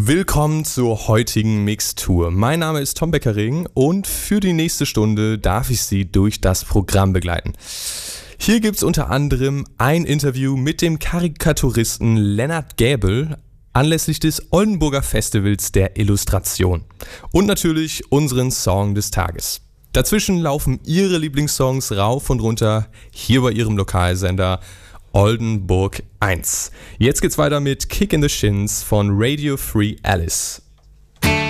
Willkommen zur heutigen Mixtur. Mein Name ist Tom Beckering und für die nächste Stunde darf ich Sie durch das Programm begleiten. Hier gibt's unter anderem ein Interview mit dem Karikaturisten Lennart Gäbel anlässlich des Oldenburger Festivals der Illustration. Und natürlich unseren Song des Tages. Dazwischen laufen Ihre Lieblingssongs rauf und runter hier bei Ihrem Lokalsender Oldenburg 1. Jetzt geht's weiter mit Kick in the Shins von Radio Free Alice.